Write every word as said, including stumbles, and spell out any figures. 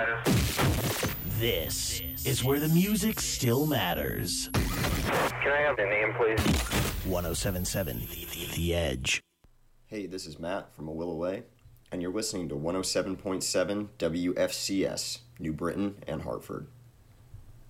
status. This is where the music still matters. Can I have the name, please? one oh seven point seven The Edge. Hey, this is Matt from A Will Away, and you're listening to one oh seven point seven W F C S, New Britain and Hartford.